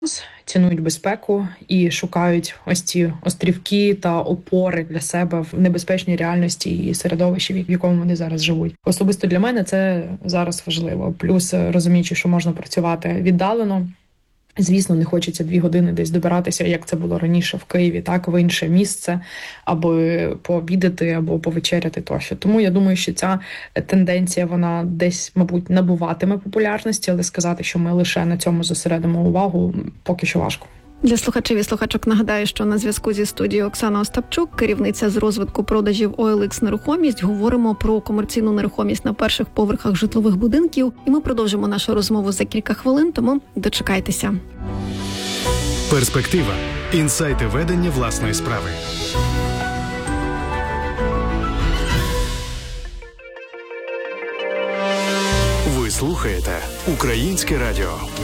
цінують безпеку і шукають ось ці острівки та опори для себе в небезпечній реальності і середовищі, в якому вони зараз живуть. Особисто для мене це зараз важливо. Плюс розуміючи, що можна працювати віддалено. Звісно, не хочеться 2 години десь добиратися, як це було раніше в Києві, так, в інше місце, аби пообідати, або повечеряти тощо. Тому я думаю, що ця тенденція, вона десь, мабуть, набуватиме популярності, але сказати, що ми лише на цьому зосередимо увагу, поки що важко. Для слухачів і слухачок нагадаю, що на зв'язку зі студією Оксана Остапчук, керівниця з розвитку продажів OLX Нерухомість. Говоримо про комерційну нерухомість на перших поверхах житлових будинків. І ми продовжимо нашу розмову за кілька хвилин, тому дочекайтеся. Перспектива. Інсайти ведення власної справи. Ви слухаєте Українське радіо.